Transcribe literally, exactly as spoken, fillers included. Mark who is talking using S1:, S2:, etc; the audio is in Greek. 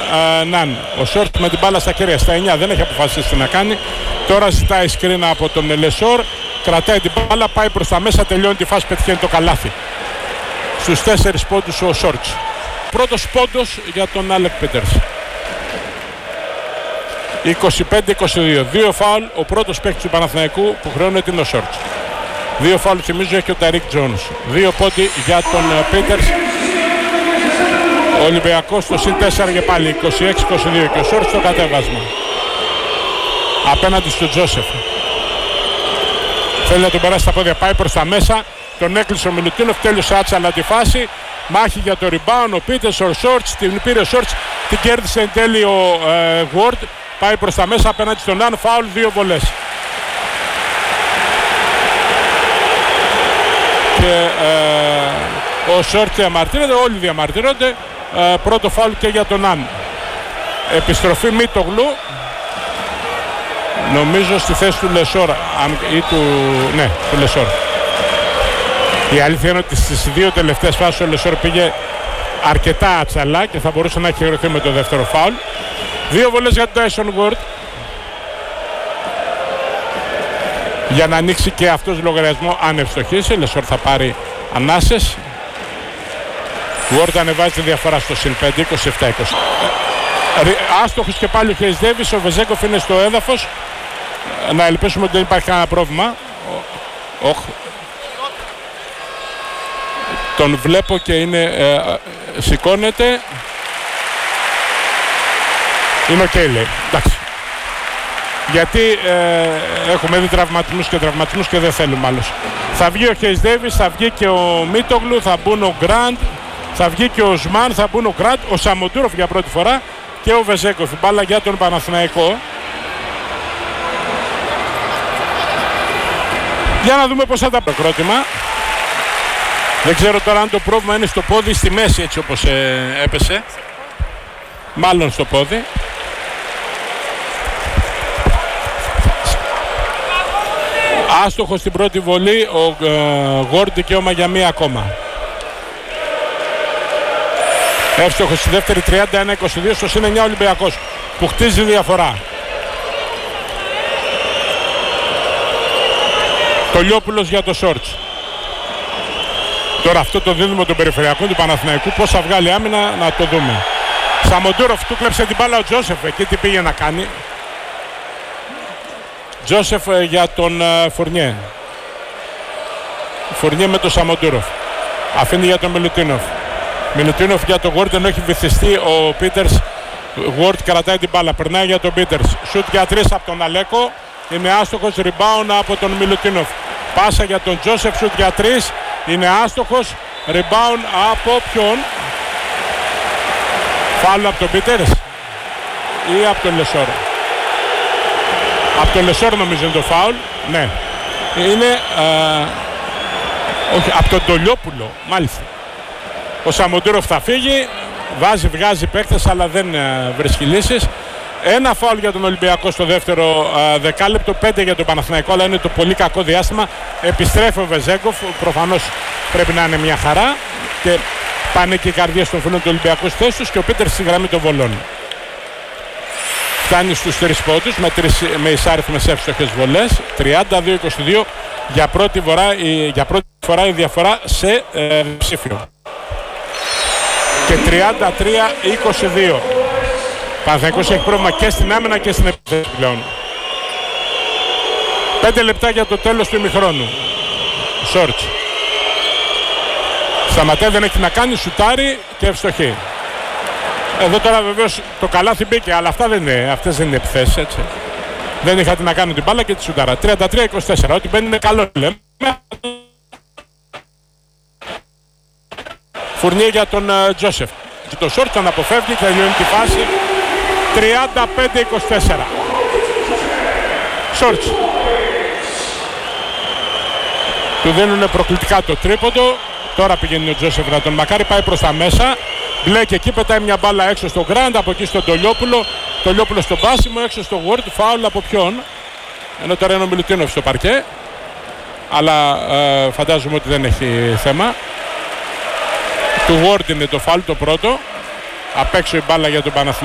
S1: ε, Ναν. Ο Σόρτ με την μπάλα στα χέρια, στα εννιά, δεν έχει αποφασίσει τι να κάνει. Τώρα ζητάει screen από τον Λεσόρ, κρατάει την μπάλα, πάει προς τα μέσα, τελειώνει τη φάση, πετυχαίνει το καλάθι. Στους τέσσερις πόντους ο Σόρτς. Πρώτος πόντος για τον Άλεκ Πίτερς. είκοσι πέντε είκοσι δύο. Δύο φάουλ, ο πρώτος παίκτης του Παναθηναϊκού που χρεώνεται είναι ο Σόρτς. Δύο φάουλ θυμίζω έχει ο Ταρίκ Τζόνς. Δύο πόντι για τον Πίτερς. Ο Ολυμπιακός στο συν τέσσερα και πάλι είκοσι έξι είκοσι δύο και ο Σόρτς στο κατέβασμα. Απέναντι στον Τζόσεφ. Θέλει να τον περάσει στα πόδια, πάει προς τα μέσα. Τον έκλεισε ο Μιλουτίνοφ, τέλειωσε άτσαλα τη φάση. Μάχη για το rebound, ο Πίτερς, ο Σόρτς, την πήρε ο Σόρτς, την κέρδισε εν τέλει ο Γουόρντ. Πάει προς τα μέσα απέναντι στον Ναν, φάουλ, δύο βολές. Και ε, ο Σόρτς διαμαρτύρεται, όλοι διαμαρτύρονται. Ε, πρώτο φάουλ και για τον Ναν. Επιστροφή Μίτογλου. Νομίζω στη θέση του Λεσόρ ή του... ναι, του Λεσόρ. Η αλήθεια είναι ότι στις δύο τελευταίες φάσεις ο Λεσόρ πήγε αρκετά ατσαλά και θα μπορούσε να έχει ερωθεί με το δεύτερο φάουλ. Δύο βολές για τον Τάισον Γουόρντ. Για να ανοίξει και αυτός λογαριασμό αν ευστοχίσει. Λεσόρ θα πάρει ανάσες. Γουόρντ ανεβάζει τη διαφορά στο συν πέντε, είκοσι επτά είκοσι. Άστοχος και πάλι ο Χέις Ντέιβις, ο Βεζέγκοφ είναι στο έδαφος. Να ελπίσουμε ότι δεν υπάρχει κανένα πρόβλημα. Οχ. Τον βλέπω και είναι, ε, σηκώνεται. Είναι οκ, okay, λέει. Εντάξει. Γιατί ε, έχουμε δει τραυματισμούς και τραυματισμούς και δεν θέλουμε άλλος. Θα βγει ο Χέις Ντέιβις, θα βγει και ο Μίτογλου, θα μπουν ο Γκραντ, θα βγει και ο Σμάν, θα μπουν ο Γκραντ, ο Σαμοντούροφ για πρώτη φορά και ο Βεζέγκοφ. Μπάλα για τον Παναθηναϊκό. Για να δούμε πώς θα τα προκρότημα. Δεν ξέρω τώρα αν το πρόβλημα είναι στο πόδι, στη μέση έτσι όπως ε, έπεσε. Μάλλον στο πόδι. Άστοχο στην πρώτη βολή ο ε, Γουόρντ, δικαίωμα για μία ακόμα. Εύστοχο στη δεύτερη, τριάντα ένα είκοσι δύο στο συν εννιά Ολυμπιακός που χτίζει διαφορά. Το Λιόπουλος για το Σόρτς. Τώρα αυτό το δίδυμο των περιφερειακών του Παναθηναϊκού πώς θα βγάλει άμυνα να το δούμε. Σαμοντούροφ, του κλέψε την μπάλα ο Τζόσεφ, εκεί τι πήγε να κάνει. Τζόσεφ για τον uh, Φουρνιέ. Φουρνιέ με τον Σαμοντούροφ. Αφήνει για τον Μιλουτίνοφ. Μιλουτίνοφ για τον Γουόρντ, ενώ έχει βυθιστεί ο Πίτερς. Γουόρντ κρατάει την μπάλα, περνάει για τον Πίτερς. Σουτ για τρεις από τον Αλέκο. Είναι άστοχος, rebound από τον Μιλουτίνοφ. Πάσα για τον Τζόσεφ, σουτ για τρεις. Είναι άστοχος, rebound από ποιον? Φάουλ από τον Πίτερς ή από τον Λεσόρ? Από τον Λεσόρ νομίζω είναι το φάουλ. Ναι. Είναι α, όχι, από τον Τολιόπουλο μάλιστα. Ο Σαμοντούροφ θα φύγει, βάζει, βγάζει παίκτες αλλά δεν α, βρίσκει λύσεις. Ένα φάουλ για τον Ολυμπιακό στο δεύτερο α, δεκάλεπτο, πέντε για τον Παναθηναϊκό, αλλά είναι το πολύ κακό διάστημα. Επιστρέφει ο Βεζέγκοφ, προφανώς πρέπει να είναι μια χαρά και πάνε και οι καρδιές των φίλων του Ολυμπιακού στη θέση τους και ο Πίτερς στη γραμμή των βολών. Φτάνει στους τρεις πόντους με, με εισάριθμες εύστοχες βολές, τριάντα δύο είκοσι δύο για πρώτη, φορά, η, για πρώτη φορά η διαφορά σε ε, ψήφιο. Και τριάντα τρία είκοσι δύο. Παναθηναϊκός έχει πρόβλημα και στην άμυνα και στην επίθεση πλέον. Πέντε λεπτά για το τέλος του ημιχρόνου. Σόρτς. Σταματάει, δεν έχει να κάνει, σουτάρει και ευστοχή. Εδώ τώρα βεβαίως το καλάθι μπήκε, αλλά αυτά δεν είναι, αυτές δεν είναι επιθέσεις, έτσι. Δεν είχα τι να κάνω την μπάλα και τη σουτάρα. τριάντα τρία είκοσι τέσσερα, ό,τι μπαίνει είναι καλό, λέμε. Φουρνιέ για τον uh, Τζόσεφ. Και το Σόρτς τον αποφεύγει και τελειώνει τη φάση. τριάντα πέντε είκοσι τέσσερα. Σόρτς. Του δίνουν προκλητικά το τρίποντο. Τώρα πηγαίνει ο Τζόσεφ να τον μακάρι, πάει προς τα μέσα. Μπλέκ εκεί, πετάει μια μπάλα έξω στο Γκραντ, από εκεί στον Τολιόπουλο. Τολιόπουλο στον πάσιμο, έξω στο Γουόρντ. Φάουλ από ποιον? Ενώ τώρα είναι ο Μιλουτίνοφ στο παρκέ. Αλλά ε, φαντάζομαι ότι δεν έχει θέμα. Του Γουόρντ είναι το φάουλ το πρώτο. Απ' έξω η μπάλα για τον Παναθηναϊκό.